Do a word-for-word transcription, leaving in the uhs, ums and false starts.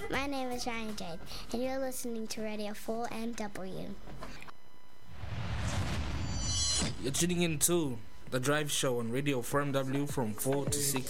My name is Ryan Jade, and you're listening to Radio four N W. You're tuning in to The Drive Show on Radio four N W from four to six